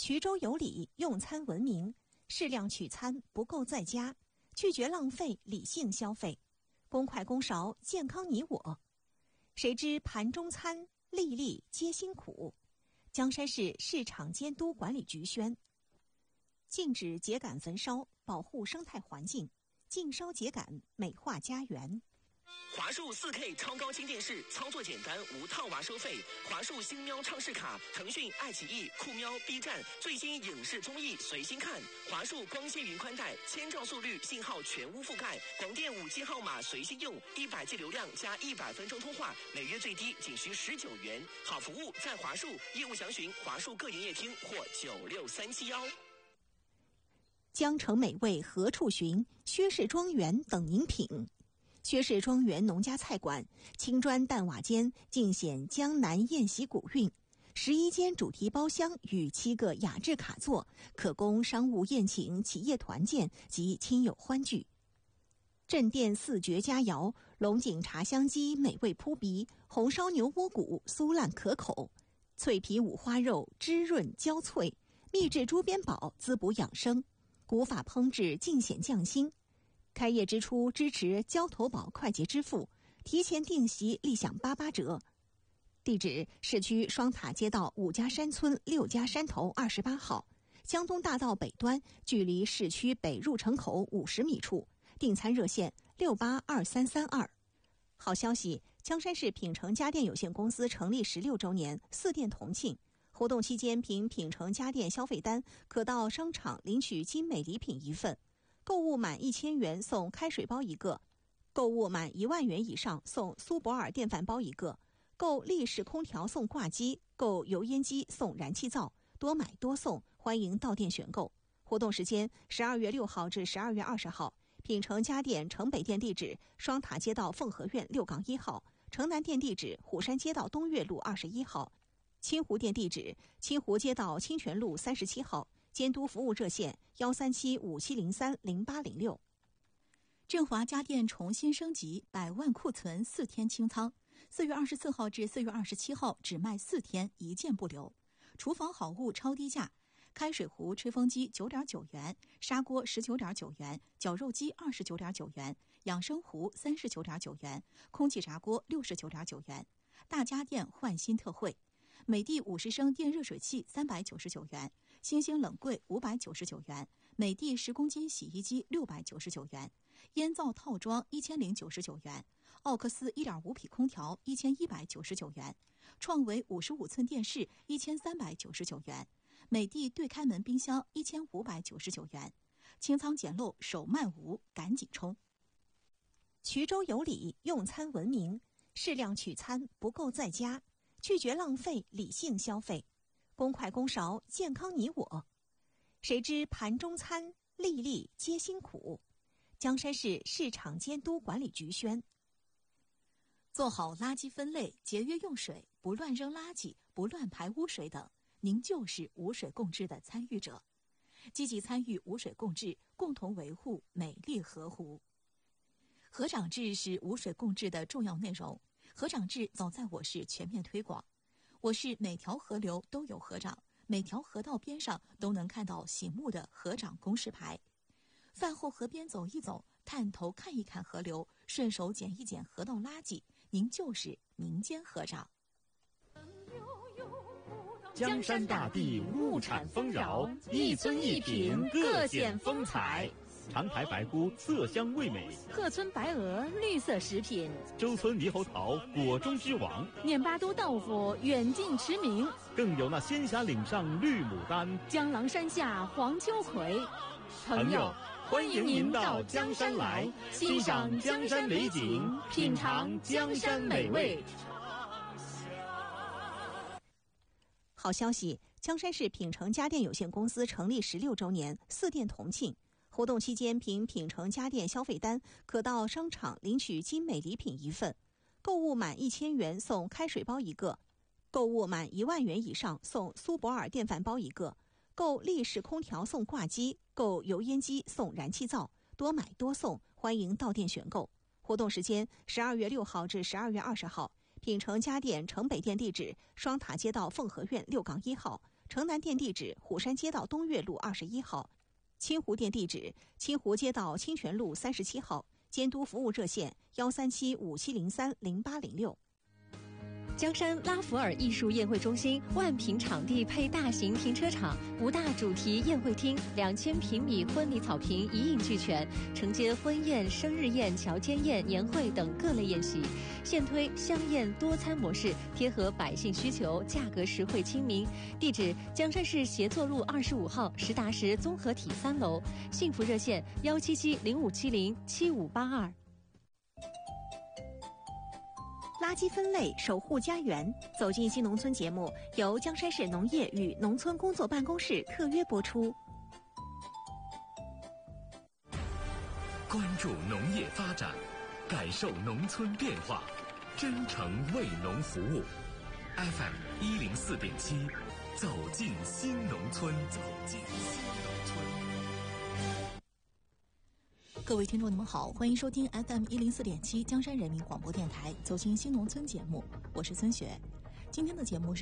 衢州有礼，用餐文明，适量取餐，不够在家，拒绝浪费，理性消费，公筷公勺，健康你我。谁知盘中餐，粒粒皆辛苦。江山市市场监督管理局宣：禁止秸秆焚烧，保护生态环境，禁烧秸秆，美化家园。 华数 4K 超高清电视，操作简单，无套娃收费。华数星喵畅视卡，腾讯、爱奇艺、酷喵、B 站最新影视综艺随心看。华数光纤云宽带，1000兆速率，信号全屋覆盖。广电5G号码随心用，100G 流量加100分钟通话，每月最低仅需19元。好服务在华数，业务详询华数各营业厅或96371。 江城美味何处寻？薛氏庄园等您品。薛氏庄园农家菜馆，青砖淡瓦间，尽显江南宴席古韵。11间主题包厢与7个雅致卡座，可供商务宴请、企业团建及亲友欢聚。镇店4绝佳肴：龙井茶香鸡美味扑鼻，红烧牛窝骨酥烂可口，脆皮五花肉汁润焦脆，秘制猪鞭煲滋补养生，古法烹制尽显匠心。开业之初支持交投保快捷支付，提前订席立享88折。地址：市区双塔街道5家山村6家山头28号，江东大道北端，距离市区北入城口50米处。订餐热线682332。好消息，江山市品城家电有限公司成立16周年，4店同庆。活动期间，凭品城家电消费单，可到商场领取精美礼品1份。购物满1000元送开水包1个，购物满1万元以上送苏泊尔电饭煲1个，购立式空调送挂机，购油烟机送燃气灶，多买多送，欢迎到店选购。活动时间12月6号至12月20号。品城家电城北店地址：双塔街道凤和苑6-1号，城南店地址：虎山街道东岳路21号，清湖店地址：清湖街道清泉路37号。监督服务热线13757030806。 振华家电重新升级，100万库存4天清仓，4月24号至4月27号只卖4天，1件不留。厨房好物超低价，开水壶、吹风机9.9元，砂锅19.9元，绞肉机29.9元，养生壶39.9元，空气炸锅69.9元。大家电换新特惠。美的50升电热水器399元，星星冷柜599元，美的10公斤洗衣机699元，烟灶套装1099元，奥克斯1.5匹空调1199元，创维55寸电视1399元，美的对开门冰箱1599元。清仓捡漏，手慢无，赶紧冲！ 衢州有礼，用餐文明，适量取餐，不够在家，拒绝浪费，理性消费，公筷公勺，健康你我。谁知盘中餐，粒粒皆辛苦。江山市市场监督管理局宣： 做好垃圾分类，节约用水，不乱扔垃圾，不乱排污水等，您就是无水共治的参与者。积极参与无水共治，共同维护美丽河湖。河长制是无水共治的重要内容。河长制早在我市全面推广，我市每条河流都有河长，每条河道边上都能看到醒目的河长公示牌。饭后河边走一走，探头看一看河流，顺手捡一捡河道垃圾，您就是民间河长。 江山大地，物产丰饶，一村一品，各显风采。长台白菇色香味美， 鹤村白鹅绿色食品， 周村猕猴桃果中之王， 念巴都豆腐远近驰名， 更有那仙峡岭上绿牡丹， 江郎山下黄秋葵。 朋友，欢迎您到江山来，欣赏江山美景，品尝江山美味。 好消息，江山市品城家电有限公司成立16周年，4店同庆。活动期间，凭品城家电消费单，可到商场领取精美礼品1份。购物满1000元送开水包1个，购物满1万元以上送苏泊尔电饭煲1个，购立式空调送挂机，购油烟机送燃气灶，多买多送，欢迎到店选购。活动时间12月6号至12月20号。品城家电城北店地址：双塔街道凤和苑6-1号， 城南店地址虎山街道东岳路21号，清湖店地址清湖街道清泉路37号，监督服务热线13757030806。 江山拉弗尔艺术宴会中心万平场地配大型停车场，5大主题宴会厅，2000平米婚礼草坪一应俱全，承接婚宴、生日宴、乔迁宴、年会等各类宴席。现推香宴多餐模式，贴合百姓需求，价格实惠亲民。地址：江山市协作路25号实达实综合体3楼。幸福热线17705707582。 垃圾分类，守护家园。走进新农村节目由江山市农业与农村工作办公室特约播出。 关注农业发展，感受农村变化，真诚为农服务。FM 104.7，走进新农村，走进新农村。 各位听众，你们好，欢迎收听 FM 104.7江山人民广播电台《走进新农村》节目，我是孙雪。今天的节目是